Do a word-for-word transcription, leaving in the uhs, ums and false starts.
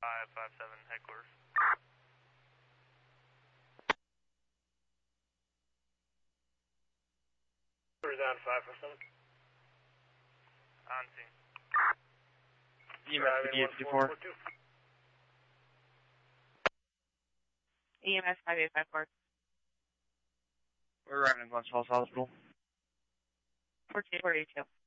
five five seven headquarters. We're down five five seven. On scene. E M S fifty eight fifty-four. E M S five eight five four. We're arriving in Glens Falls Hospital. four two four eight two.